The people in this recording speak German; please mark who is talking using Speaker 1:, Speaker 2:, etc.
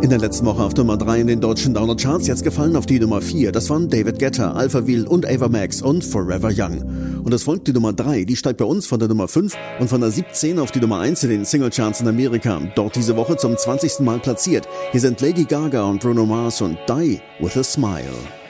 Speaker 1: In der letzten Woche auf Nummer 3 in den deutschen Downer-Charts, jetzt gefallen auf die Nummer 4. Das waren David Guetta, Alphaville und Ava Max und Forever Young. Und es folgt die Nummer 3, die steigt bei uns von der Nummer 5 und von der 17 auf die Nummer 1 in den Singlecharts in Amerika. Dort diese Woche zum 20. Mal platziert. Hier sind Lady Gaga und Bruno Mars und Die With A Smile.